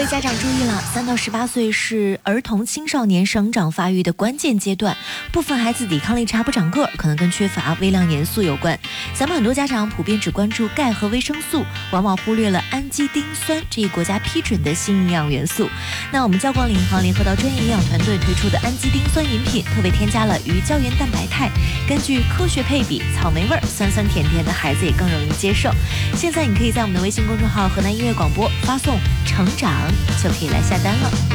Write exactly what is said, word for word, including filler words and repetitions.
位家长注意了，三到十八岁是儿童青少年生长发育的关键阶段，部分孩子抵抗力差、不长个儿，可能跟缺乏微量元素有关。咱们很多家长普遍只关注钙和维生素，往往忽略了氨基丁酸这一国家批准的新营养元素。那我们交广领航联合到专业营养团队推出的氨基丁酸饮品，特别添加了鱼胶原蛋白肽，根据科学配比，草莓味儿酸酸甜甜的，孩子也更容易接受。现在你可以在我们的微信公众号河南音乐广播发送成长就可以来下单了。